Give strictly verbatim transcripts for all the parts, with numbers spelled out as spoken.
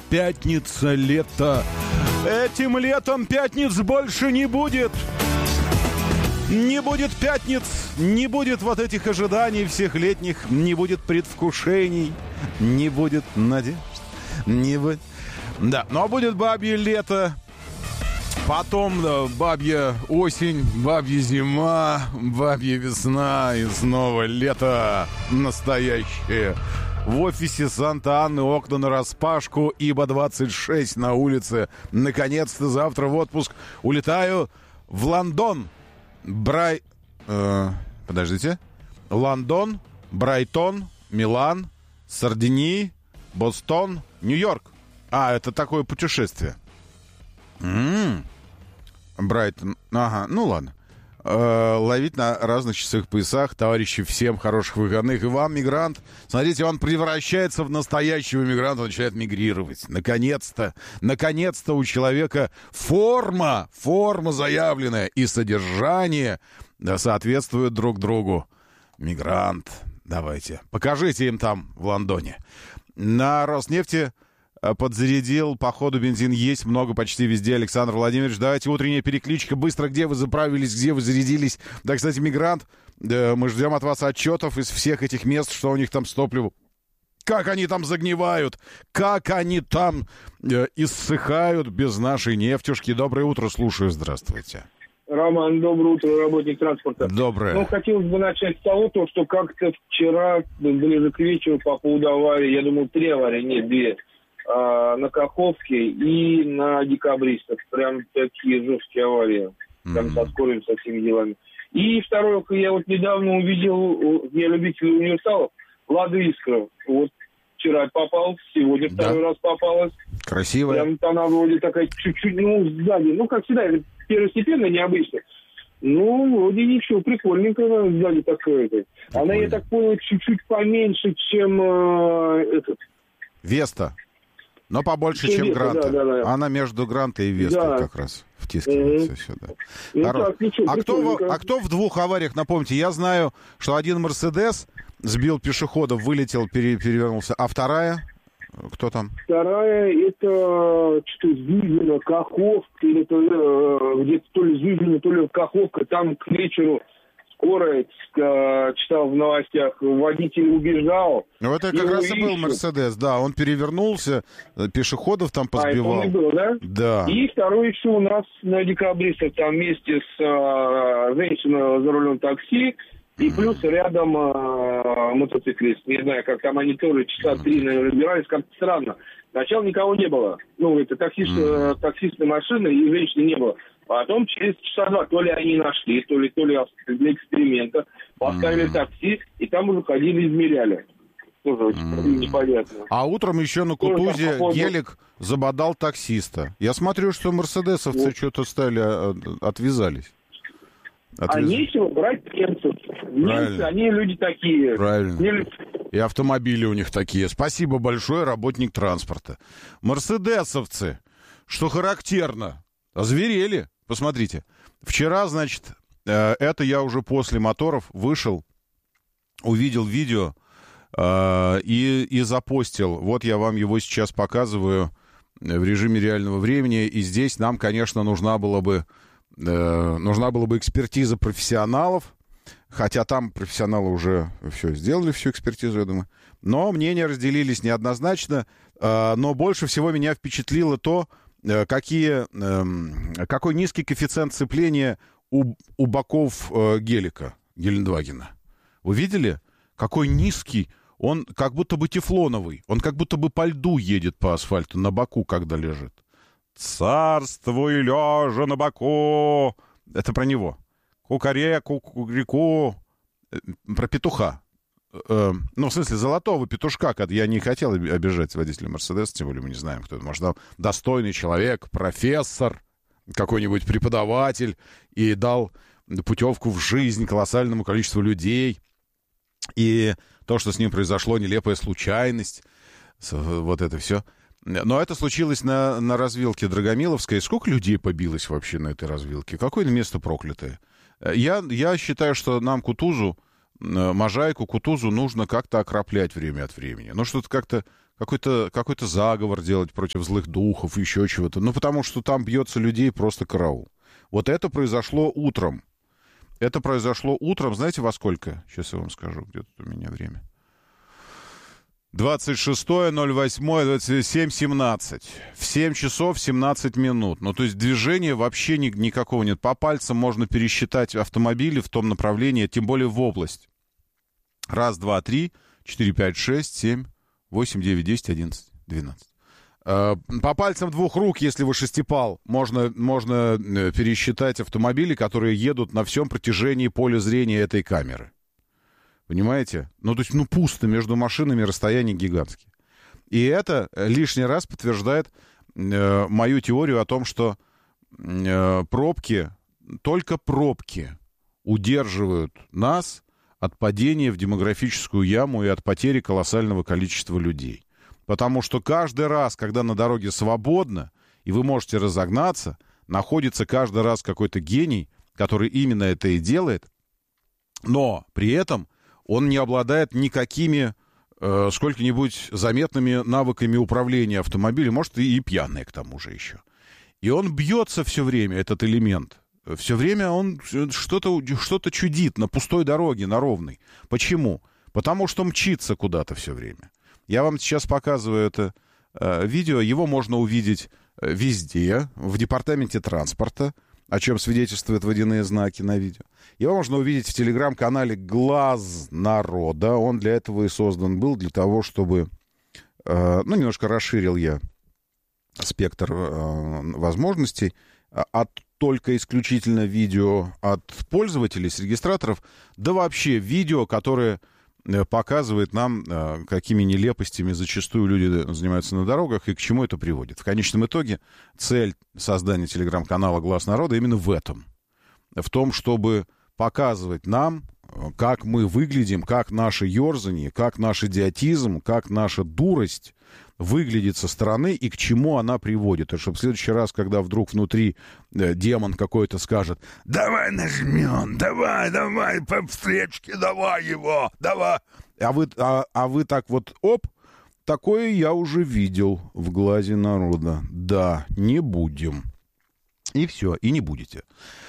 пятница, лето. Этим летом пятниц больше не будет. Не будет пятниц, не будет вот этих ожиданий всех летних, не будет предвкушений, не будет надежд, не будет... Да, но будет бабье лето, потом да, бабья осень, бабья зима, бабья весна и снова лето настоящее. В офисе Санта-Анны окна нараспашку, ибо двадцать шесть на улице. Наконец-то завтра в отпуск улетаю в Лондон. Брай... Э, подождите. Лондон, Брайтон, Милан, Сардинии, Бостон, Нью-Йорк. А, это такое путешествие. М-м-м. Брайтон. Ага, ну ладно. Э, ловить на разных часовых поясах. Товарищи, всем хороших выходных. И вам, мигрант. Смотрите, он превращается в настоящего мигранта. Он начинает мигрировать. Наконец-то. Наконец-то у человека форма. Форма заявленная. И содержание да, соответствуют друг другу. Мигрант. Давайте. Покажите им там, в Лондоне. На Роснефти подзарядил, по ходу бензин есть много почти везде. Александр Владимирович, давайте утренняя перекличка. Быстро, где вы заправились, где вы зарядились. Да, кстати, мигрант, мы ждем от вас отчетов из всех этих мест, что у них там с топливом. Как они там загнивают, как они там э, иссыхают без нашей нефтюшки. Доброе утро, слушаю, здравствуйте. Роман, доброе утро, работник транспорта. Доброе. Ну, хотелось бы начать с того, то, что как-то вчера, ближе к вечеру, по поводу аварии, я думаю, три аварии, нет, две, а, на Каховке и на Декабристах. Прям такие жесткие аварии. Там mm-hmm. со скорыми, со всеми делами. И второе, я вот недавно увидел, я любитель универсалов, Лада Искра. Вот вчера попал, сегодня да. второй раз попалась. Красивая. Прям она вроде такая чуть-чуть, ну, сзади, ну, как всегда, первостепенно, необычно. Ну, вроде ничего, прикольненько она сзади такая-то. Она, я так понял, чуть-чуть поменьше, чем э, этот... Веста. Но побольше, Веста, чем Гранта. Да, да, да. Она между Грантой и Вестой да. как раз втискивается mm-hmm. сюда. Ну, так, ничего, а, кто в, а кто в двух авариях, напомните, я знаю, что один Мерседес сбил пешехода, вылетел, пере, перевернулся, а вторая... Кто там? Вторая, это что-то Зюзина, Каховка, или то, э, где-то то ли Зюзина, то ли Каховка. Там к вечеру скорая, э, читал в новостях, водитель убежал. Ну, это как раз и был Мерседес, да. Он перевернулся, пешеходов там позбивал. А, это он и был, да? Да. И второй еще у нас на Декабристах, там вместе с э, женщиной за рулем такси. И плюс рядом э, мотоциклист. Не знаю, как там они тоже часа три, наверное, разбирались. Как-то странно. Сначала никого не было. Ну, это таксист, э, таксистная машина, и женщины не было. Потом через часа два то ли они нашли, то ли, то ли для эксперимента. Поставили такси, и там уже ходили, измеряли. Тоже очень непонятно. А утром еще на Кутузе гелик забодал таксиста. Я смотрю, что мерседесовцы вот. Что-то стали, отвязались. Отвез... А нечего брать немцев. Немцы, они люди такие. Правильно. Не... И автомобили у них такие. Спасибо большое, работник транспорта. Мерседесовцы, что характерно, озверели. Посмотрите. Вчера, значит, это я уже после моторов вышел, увидел видео и, и запостил. Вот я вам его сейчас показываю в режиме реального времени. И здесь нам, конечно, нужна была бы нужна была бы экспертиза профессионалов, хотя там профессионалы уже все сделали, всю экспертизу, я думаю. Но мнения разделились неоднозначно, но больше всего меня впечатлило то, какие, какой низкий коэффициент сцепления у, у боков гелика Гелендвагена. Вы видели? Какой низкий, он как будто бы тефлоновый, он как будто бы по льду едет по асфальту на боку, когда лежит. Царствуй, лежа на боку. Это про него. Кукареку, кукареку. Про петуха. Э, ну, в смысле, золотого петушка. Я не хотел обижать водителя Мерседеса, тем более мы не знаем, кто это. Может, там достойный человек, профессор, какой-нибудь преподаватель, и дал путевку в жизнь колоссальному количеству людей. И то, что с ним произошло, нелепая случайность. Вот это все. Но это случилось на, на развилке Драгомиловской. Сколько людей побилось вообще на этой развилке? Какое место проклятое? Я, я считаю, что нам Кутузу, Можайку, Кутузу нужно как-то окроплять время от времени. Ну, что-то как-то какой-то, какой-то заговор делать против злых духов, еще чего-то. Ну, потому что там бьется людей просто караул. Вот это произошло утром. Это произошло утром, знаете, во сколько? Сейчас я вам скажу, где тут у меня время. двадцать шестое ноль восьмое двадцать семь семнадцать. В семь часов семнадцать минут. Ну, то есть движения вообще ни, никакого нет. По пальцам можно пересчитать автомобили в том направлении, тем более в область. Раз, два, три, четыре, пять, шесть, семь, восемь, девять, десять, одиннадцать, двенадцать. По пальцам двух рук, если вы шестипал, можно, можно пересчитать автомобили, которые едут на всем протяжении поля зрения этой камеры. Понимаете? Ну, то есть, ну, пусто между машинами, расстояние гигантские. И это лишний раз подтверждает э, мою теорию о том, что э, пробки, только пробки удерживают нас от падения в демографическую яму и от потери колоссального количества людей. Потому что каждый раз, когда на дороге свободно, и вы можете разогнаться, находится каждый раз какой-то гений, который именно это и делает, но при этом он не обладает никакими э, сколько-нибудь заметными навыками управления автомобилем, может, и, и пьяный к тому же еще. И он бьется все время, этот элемент. Все время он что-то, что-то чудит на пустой дороге, на ровной. Почему? Потому что мчится куда-то все время. Я вам сейчас показываю это э, видео. Его можно увидеть э, везде, в департаменте транспорта, о чем свидетельствуют водяные знаки на видео. Его можно увидеть в телеграм-канале «Глаз народа». Он для этого и создан был, для того, чтобы... Э, ну, немножко расширил я спектр э, возможностей от только исключительно видео от пользователей с регистраторов, да вообще видео, которое... показывает нам, какими нелепостями зачастую люди занимаются на дорогах и к чему это приводит. В конечном итоге цель создания телеграм-канала «Глаз народа» именно в этом. В том, чтобы показывать нам, как мы выглядим, как наше ерзание, как наш идиотизм, как наша дурость выглядит со стороны и к чему она приводит. И чтобы в следующий раз, когда вдруг внутри э, демон какой-то скажет: «Давай нажмем, давай, давай, по встречке, давай его, давай». А вы, а, а вы так вот, оп, такое я уже видел в «Глазе народа». Да, не будем. И все, и не будете.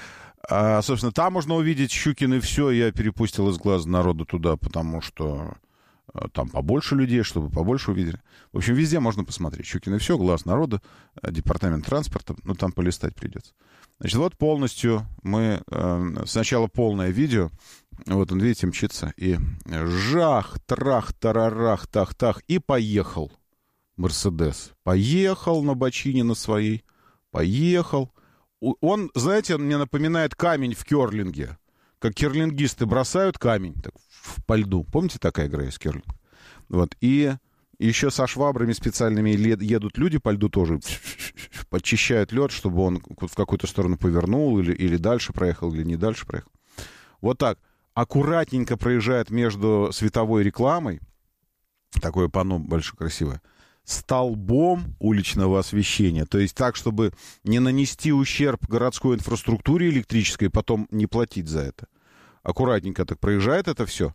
А, собственно, там можно увидеть Щукин и все. Я перепустил из «Глаза народа» туда, потому что там побольше людей, чтобы побольше увидели. В общем, везде можно посмотреть. Щукин и все, «Глаз народа», департамент транспорта. Ну, там полистать придется. Значит, вот полностью мы... Э, сначала полное видео. Вот он, видите, мчится. И жах, трах, тарарах, тах-тах. И поехал Мерседес. Поехал на бочине на своей. Поехал. Он, знаете, он мне напоминает камень в керлинге. Как керлингисты бросают камень так, по льду. Помните, такая игра есть, керлинг? Вот. И еще со швабрами специальными едут люди по льду тоже. Подчищают лед, чтобы он в какую-то сторону повернул, или, или дальше проехал, или не дальше проехал. Вот так. Аккуратненько проезжает между световой рекламой. Такое панно большое, красивое. Столбом уличного освещения. То есть так, чтобы не нанести ущерб городской инфраструктуре электрической, потом не платить за это. Аккуратненько так проезжает это все.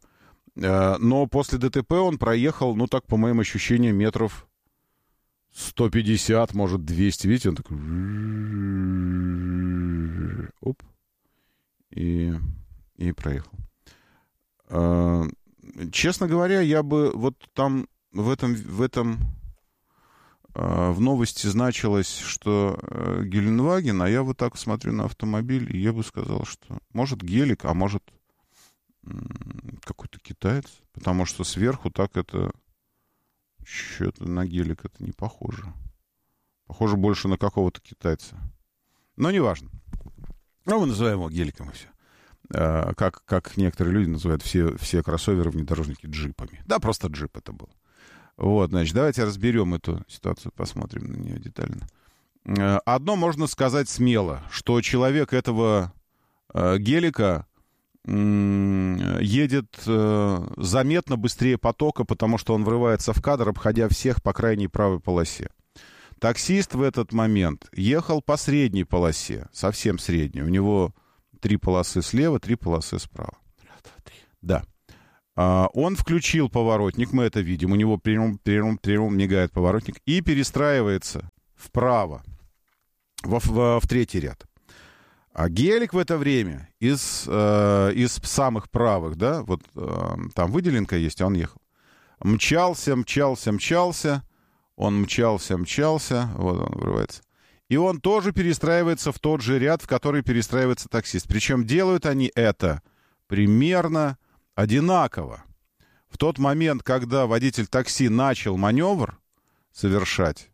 Но после ДТП он проехал, ну так, по моим ощущениям, метров сто пятьдесят, может, двести. Видите, он такой... Оп. И, и проехал. Честно говоря, я бы вот там в этом... В этом в новости значилось, что Геленваген, а я вот так смотрю на автомобиль, и я бы сказал, что может гелик, а может какой-то китаец, потому что сверху так это что-то на гелик это не похоже. Похоже больше на какого-то китайца. Но неважно. Ну, мы называем его геликом и все. А, как, как некоторые люди называют все, все кроссоверы, внедорожники джипами. Да, просто джип это был. Вот, значит, давайте разберем эту ситуацию, посмотрим на нее детально. Одно можно сказать смело, что человек этого э, гелика э, едет э, заметно быстрее потока, потому что он врывается в кадр, обходя всех по крайней правой полосе. Таксист в этот момент ехал по средней полосе, совсем средней. У него три полосы слева, три полосы справа. Раз, два, три. Да. А, он включил поворотник, мы это видим, у него прям, прям, прям мигает поворотник, и перестраивается вправо, в, в, в третий ряд. А гелик в это время из, э, из самых правых, да, вот э, там выделенка есть, а он ехал. Мчался, мчался, мчался, он мчался, мчался, вот он врывается. И он тоже перестраивается в тот же ряд, в который перестраивается таксист. Причем делают они это примерно одинаково. В тот момент, когда водитель такси начал маневр совершать,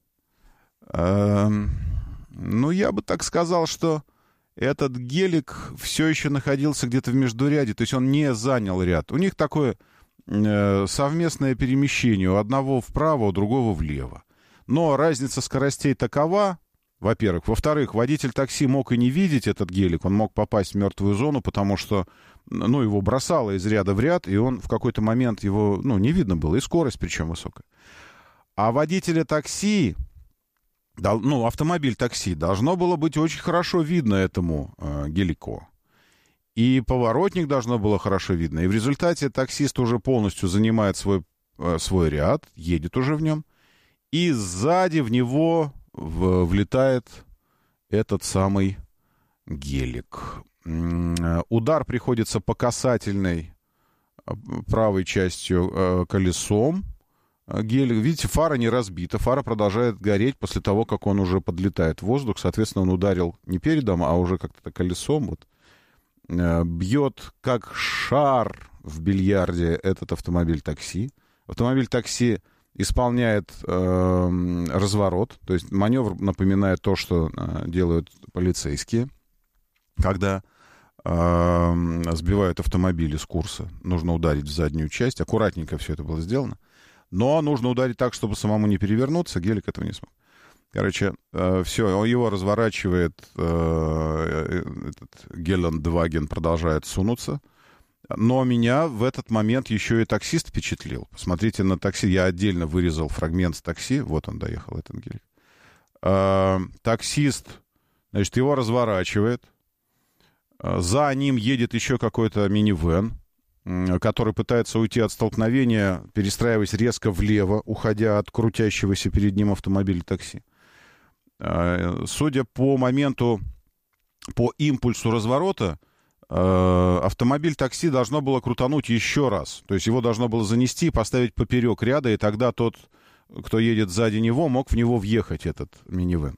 э, ну, я бы так сказал, что этот гелик все еще находился где-то в междуряде, то есть он не занял ряд. У них такое э, совместное перемещение, у одного вправо, у другого влево. Но разница скоростей такова, во-первых. Во-вторых, водитель такси мог и не видеть этот гелик, он мог попасть в мертвую зону, потому что, ну, его бросало из ряда в ряд, и он в какой-то момент его, ну, не видно было, и скорость причем высокая. А водителя такси, ну, автомобиль такси, должно было быть очень хорошо видно этому э, гелику. И поворотник должно было хорошо видно. И в результате таксист уже полностью занимает свой, э, свой ряд, едет уже в нем, и сзади в него в, влетает этот самый гелик. Удар приходится по касательной правой частью э, колесом. Гелик, видите, фара не разбита, фара продолжает гореть после того, как он уже подлетает в воздух. Соответственно, он ударил не передом, а уже как-то колесом. Вот. Э, бьет как шар в бильярде этот автомобиль такси. Автомобиль такси исполняет э, разворот, то есть маневр напоминает то, что э, делают полицейские, когда э, сбивают автомобили с курса. Нужно ударить в заднюю часть. Аккуратненько все это было сделано. Но нужно ударить так, чтобы самому не перевернуться. Гелик этого не смог. Короче, э, все, его разворачивает, э, этот Гелендваген продолжает сунуться. Но меня в этот момент еще и таксист впечатлил. Посмотрите на такси. Я отдельно вырезал фрагмент с такси. Вот он доехал, этот гелик. Э, таксист, значит, его разворачивает. За ним едет еще какой-то минивэн, который пытается уйти от столкновения, перестраиваясь резко влево, уходя от крутящегося перед ним автомобиля такси. Судя по моменту, по импульсу разворота, автомобиль такси должно было крутануть еще раз. То есть его должно было занести и поставить поперек ряда, и тогда тот, кто едет сзади него, мог в него въехать, этот минивэн.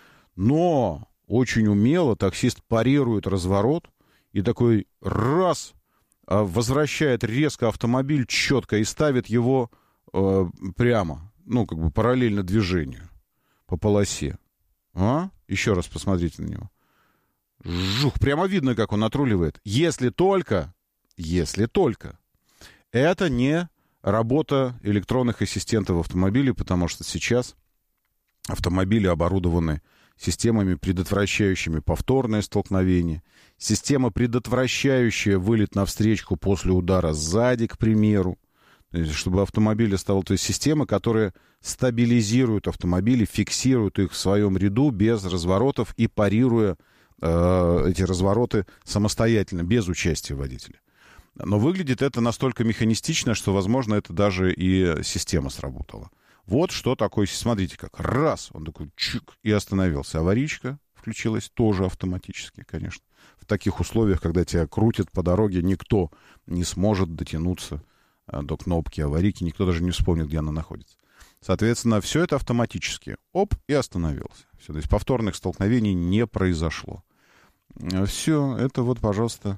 Но очень умело таксист парирует разворот и такой раз возвращает резко автомобиль четко и ставит его э, прямо, ну, как бы параллельно движению по полосе. А? Еще раз посмотрите на него. Жух, прямо видно, как он отруливает. Если только, если только это не работа электронных ассистентов в автомобиле, потому что сейчас автомобили оборудованы системами, предотвращающими повторное столкновение, система, предотвращающая вылет на встречку после удара сзади, к примеру, чтобы автомобиль оставил, то есть система, которая стабилизирует автомобили, фиксирует их в своем ряду без разворотов и парируя э, эти развороты самостоятельно, без участия водителя. Но выглядит это настолько механистично, что, возможно, это даже и система сработала. Вот что такое, смотрите, как раз, он такой чик, и остановился. Аварийка включилась тоже автоматически, конечно. В таких условиях, когда тебя крутят по дороге, никто не сможет дотянуться до кнопки аварийки, никто даже не вспомнит, где она находится. Соответственно, все это автоматически. Оп, и остановился. Все, то есть повторных столкновений не произошло. Все, это вот, пожалуйста,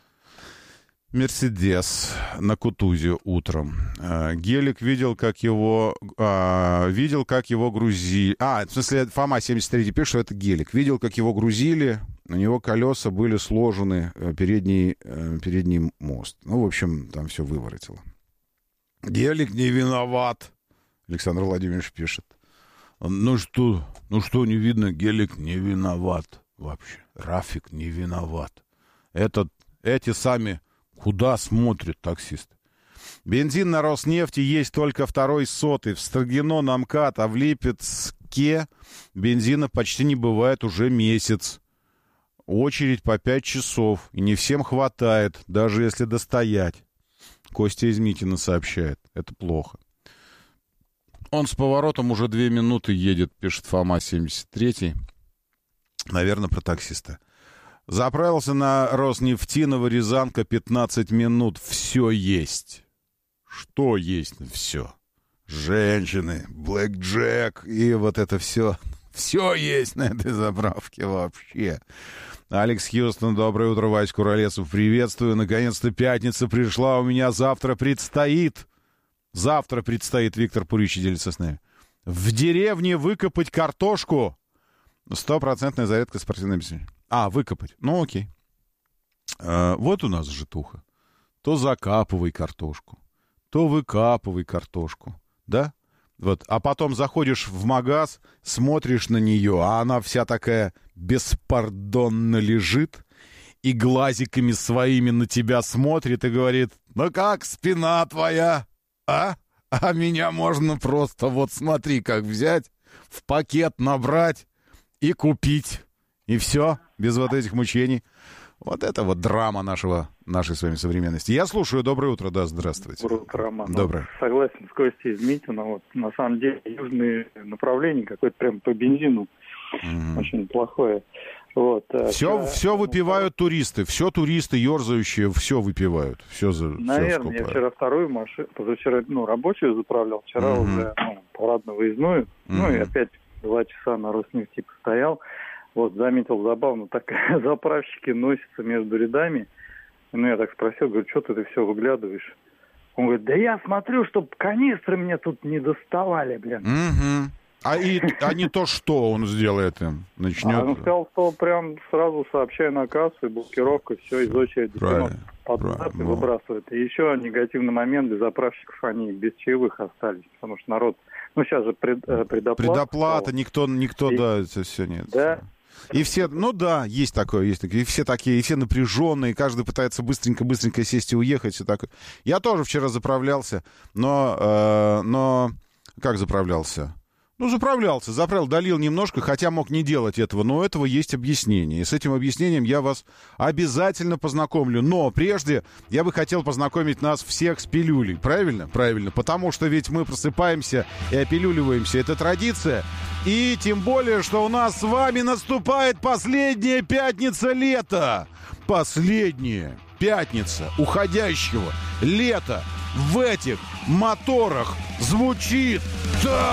Мерседес на Кутузе утром. Гелик видел, как его... А, видел, как его грузили... А, в смысле, Фома семьдесят три пишет, что это гелик. Видел, как его грузили. У него колеса были сложены, передний, передний мост. Ну, в общем, там все выворотило. Гелик не виноват, Александр Владимирович пишет. Ну что, ну что не видно, гелик не виноват вообще. Рафик не виноват. Этот, эти сами... Куда смотрят таксисты? Бензин на Роснефти есть только второй сотый. В Строгино на МКАД, а в Липецке бензина почти не бывает уже месяц. Очередь по пять часов. И не всем хватает, даже если достоять. Костя из Митина сообщает. Это плохо. Он с поворотом уже две минуты едет, пишет Фома семьдесят третий. Наверное, про таксиста. Заправился на Роснефтиново, Рязанка, пятнадцать минут. Все есть. Что есть? Все. Женщины, блэкджек и вот это все. Все есть на этой заправке вообще. Алекс Хьюстон, доброе утро, Вась Куролесов, приветствую. Наконец-то пятница пришла, у меня завтра предстоит. Завтра предстоит, Виктор Пурич делится с нами. В деревне выкопать картошку. Стопроцентная зарядка спортивной беседы. А, выкопать. Ну, окей. А, вот у нас житуха. То закапывай картошку, то выкапывай картошку. Да? Вот. А потом заходишь в магаз, смотришь на нее, а она вся такая беспардонно лежит и глазиками своими на тебя смотрит и говорит: ну как спина твоя, а? А меня можно просто, вот смотри, как взять, в пакет набрать и купить. И все, без вот этих мучений. Вот это вот драма нашего, нашей с вами современности. Я слушаю. Доброе утро, да, здравствуйте. Доброе утро, Роман. Доброе. Ну, согласен с Костей из Митина. Вот, на самом деле, южные направления, какое-то прям по бензину, mm-hmm. очень плохое. Вот, все, а, все выпивают ну, туристы, все туристы ерзающие, все выпивают. Все за, наверное, все я вчера вторую машину, позавчера, ну, рабочую заправлял, вчера mm-hmm. уже, ну, парадно-выездную, mm-hmm. ну, и опять два часа на Роснефти постоял. Вот, заметил забавно, так заправщики носятся между рядами. Ну, я так спросил, говорю, что ты, ты все выглядываешь? Он говорит, да я смотрю, чтобы канистры мне тут не доставали, блин. Угу. А, и, а не то, что он сделает им? Начнет... А он сказал, что прям сразу сообщая на кассу, и блокировка, все из очереди под даты выбрасывает. И еще негативный момент для заправщиков, они без чаевых остались, потому что народ... Ну, сейчас же пред, предоплата. Предоплата, никто, никто, и... да, это все нет. Да. И все, ну да, есть такое, есть такое. И все такие, и все напряженные, каждый пытается быстренько-быстренько сесть и уехать, все такое. Я тоже вчера заправлялся, но, э, но как заправлялся? Ну, заправлялся, заправил, долил немножко, хотя мог не делать этого, но у этого есть объяснение. И с этим объяснением я вас обязательно познакомлю. Но прежде я бы хотел познакомить нас всех с пилюлей. Правильно? Правильно. Потому что ведь мы просыпаемся и опилюливаемся. Это традиция. И тем более, что у нас с вами наступает последняя пятница лета. Последняя пятница уходящего лета в этих моторах звучит так.